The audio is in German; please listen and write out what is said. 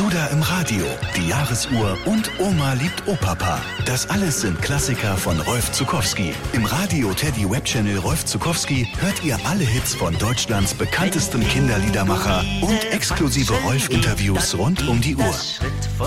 Duda im Radio, die Jahresuhr und Oma liebt Opapa. Das alles sind Klassiker von Rolf Zuckowski. Im Radio Teddy Web Channel Rolf Zuckowski hört ihr alle Hits von Deutschlands bekanntesten Kinderliedermacher und exklusive Rolf-Interviews rund um die Uhr.